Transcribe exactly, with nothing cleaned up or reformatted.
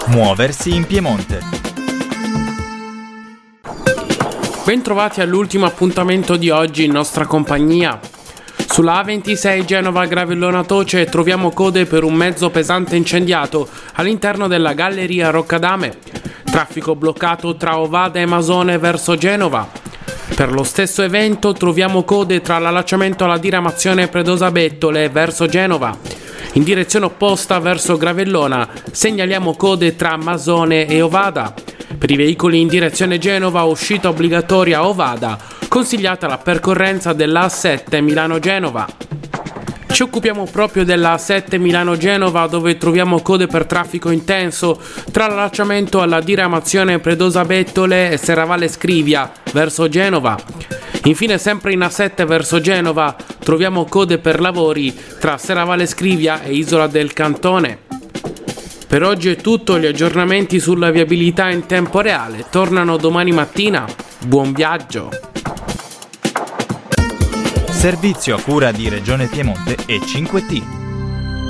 Muoversi in Piemonte. Bentrovati all'ultimo appuntamento di oggi in nostra compagnia. Sulla A ventisei Genova-Gravellona Toce troviamo code per un mezzo pesante incendiato all'interno della galleria Roccadame. Traffico bloccato tra Ovada e Masone verso Genova. Per lo stesso evento troviamo code tra l'allacciamento alla diramazione Predosa Bettole verso Genova. In direzione opposta verso Gravellona segnaliamo code tra Masone e Ovada. Per i veicoli in direzione Genova, uscita obbligatoria a Ovada, consigliata la percorrenza della A sette Milano-Genova. Ci occupiamo proprio della A sette Milano-Genova, dove troviamo code per traffico intenso tra l'allacciamento alla diramazione Predosa Bettole e Serravalle Scrivia verso Genova. Infine, sempre in A sette verso Genova, troviamo code per lavori tra Serravalle Scrivia e Isola del Cantone. Per oggi è tutto, gli aggiornamenti sulla viabilità in tempo reale tornano domani mattina. Buon viaggio! Servizio a cura di Regione Piemonte e cinque T.